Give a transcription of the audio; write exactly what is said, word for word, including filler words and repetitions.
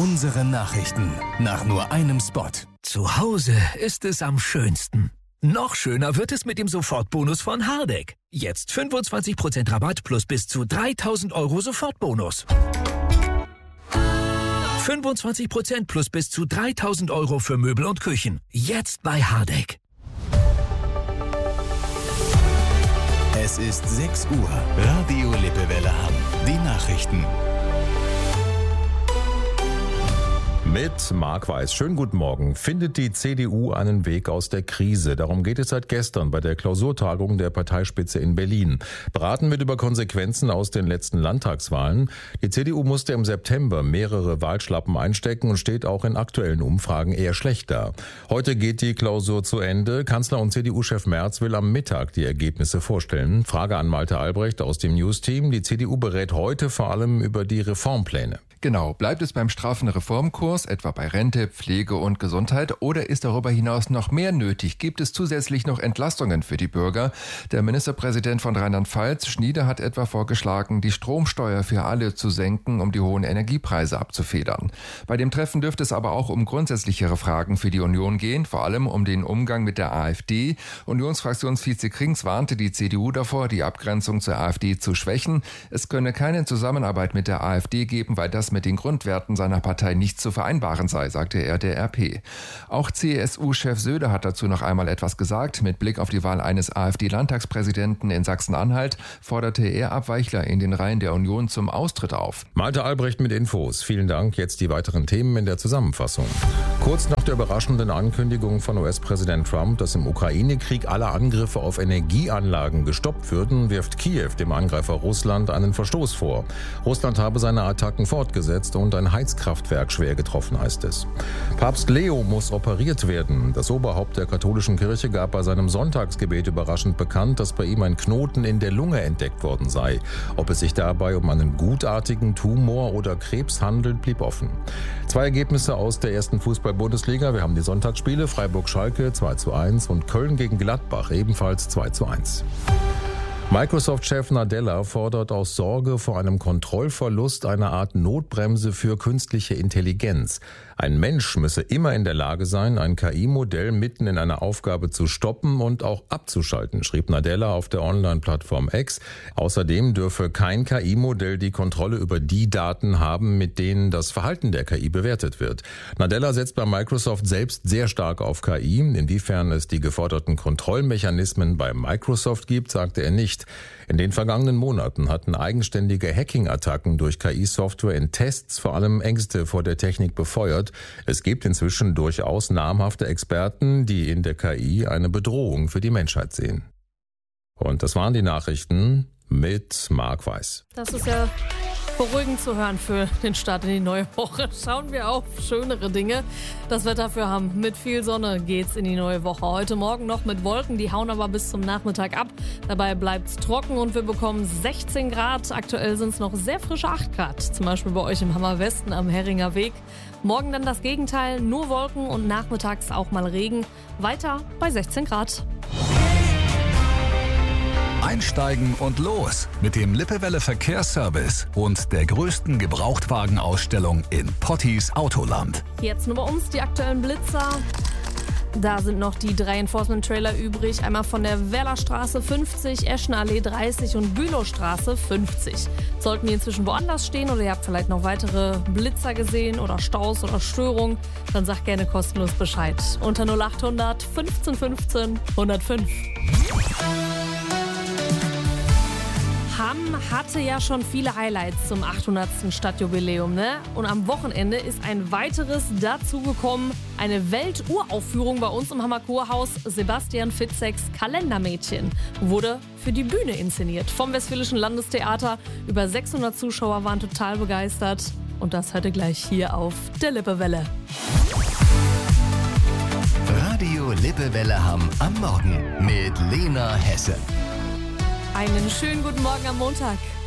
Unsere Nachrichten. Nach nur einem Spot. Zu Hause ist es am schönsten. Noch schöner wird es mit dem Sofortbonus von Hardegg. Jetzt fünfundzwanzig Prozent Rabatt plus bis zu dreitausend Euro Sofortbonus. fünfundzwanzig Prozent plus bis zu dreitausend Euro für Möbel und Küchen. Jetzt bei Hardegg. Es ist sechs Uhr. Radio Lippewelle Hamm. Die Nachrichten. Mit Marc Weiß. Schönen guten Morgen. Findet die C D U einen Weg aus der Krise? Darum geht es seit gestern bei der Klausurtagung der Parteispitze in Berlin. Beraten wird über Konsequenzen aus den letzten Landtagswahlen. Die C D U musste im September mehrere Wahlschlappen einstecken und steht auch in aktuellen Umfragen eher schlecht da. Heute geht die Klausur zu Ende. Kanzler und C D U-Chef Merz will am Mittag die Ergebnisse vorstellen. Frage an Malte Albrecht aus dem News-Team. Die C D U berät heute vor allem über die Reformpläne. Genau. Bleibt es beim straffen Reformkurs, etwa bei Rente, Pflege und Gesundheit, oder ist darüber hinaus noch mehr nötig? Gibt es zusätzlich noch Entlastungen für die Bürger? Der Ministerpräsident von Rheinland-Pfalz, Schnieder, hat etwa vorgeschlagen, die Stromsteuer für alle zu senken, um die hohen Energiepreise abzufedern. Bei dem Treffen dürfte es aber auch um grundsätzlichere Fragen für die Union gehen, vor allem um den Umgang mit der AfD. Unionsfraktionsvize Krings warnte die C D U davor, die Abgrenzung zur AfD zu schwächen. Es könne keine Zusammenarbeit mit der AfD geben, weil das mit den Grundwerten seiner Partei nicht zu vereinbaren sei, sagte er der R P. Auch C S U-Chef Söder hat dazu noch einmal etwas gesagt. Mit Blick auf die Wahl eines AfD-Landtagspräsidenten in Sachsen-Anhalt forderte er Abweichler in den Reihen der Union zum Austritt auf. Malte Albrecht mit Infos. Vielen Dank. Jetzt die weiteren Themen in der Zusammenfassung. Kurz nach der überraschenden Ankündigung von U S-Präsident Trump, dass im Ukraine-Krieg alle Angriffe auf Energieanlagen gestoppt würden, wirft Kiew dem Angreifer Russland einen Verstoß vor. Russland habe seine Attacken fortgesetzt und ein Heizkraftwerk schwer getroffen, heißt es. Papst Leo muss operiert werden. Das Oberhaupt der katholischen Kirche gab bei seinem Sonntagsgebet überraschend bekannt, dass bei ihm ein Knoten in der Lunge entdeckt worden sei. Ob es sich dabei um einen gutartigen Tumor oder Krebs handelt, blieb offen. Zwei Ergebnisse aus der ersten Fußball-Bundesliga. Wir haben die Sonntagsspiele: Freiburg-Schalke zwei zu eins und Köln gegen Gladbach ebenfalls zwei zu eins. Microsoft-Chef Nadella fordert aus Sorge vor einem Kontrollverlust eine Art Notbremse für künstliche Intelligenz. Ein Mensch müsse immer in der Lage sein, ein K I-Modell mitten in einer Aufgabe zu stoppen und auch abzuschalten, schrieb Nadella auf der Online-Plattform X. Außerdem dürfe kein K I-Modell die Kontrolle über die Daten haben, mit denen das Verhalten der K I bewertet wird. Nadella setzt bei Microsoft selbst sehr stark auf K I. Inwiefern es die geforderten Kontrollmechanismen bei Microsoft gibt, sagte er nicht. In den vergangenen Monaten hatten eigenständige Hacking-Attacken durch K I-Software in Tests vor allem Ängste vor der Technik befeuert. Es gibt inzwischen durchaus namhafte Experten, die in der K I eine Bedrohung für die Menschheit sehen. Und das waren die Nachrichten mit Marc Weiß. Das ist ja beruhigend zu hören für den Start in die neue Woche. Schauen wir auf schönere Dinge. Das Wetter für Hamm. Mit viel Sonne geht's in die neue Woche. Heute Morgen noch mit Wolken, die hauen aber bis zum Nachmittag ab. Dabei bleibt's trocken und wir bekommen sechzehn Grad. Aktuell sind es noch sehr frische acht Grad. Zum Beispiel bei euch im Hammer Westen am Herringer Weg. Morgen dann das Gegenteil, nur Wolken und nachmittags auch mal Regen. Weiter bei sechzehn Grad. Einsteigen und los mit dem Lippewelle Verkehrsservice und der größten Gebrauchtwagenausstellung in Pottis Autoland. Jetzt nur bei uns die aktuellen Blitzer. Da sind noch die drei Enforcement-Trailer übrig. Einmal von der Werlerstraße fünfzig, Eschenallee dreißig und Bülowstraße fünfzig. Sollten die inzwischen woanders stehen oder ihr habt vielleicht noch weitere Blitzer gesehen oder Staus oder Störungen, dann sagt gerne kostenlos Bescheid. Unter null achthundert fünfzehn fünfzehn hundertfünf. Hamm hatte ja schon viele Highlights zum achthundertsten Stadtjubiläum, ne? Und am Wochenende ist ein weiteres dazugekommen. Eine Welturaufführung bei uns im Hammer Kurhaus. Sebastian Fitzeks Kalendermädchen wurde für die Bühne inszeniert. Vom Westfälischen Landestheater. Über sechshundert Zuschauer waren total begeistert. Und das hörte gleich hier auf der Lippewelle. Radio Lippewelle Hamm am Morgen mit Lena Hesse. Einen schönen guten Morgen am Montag.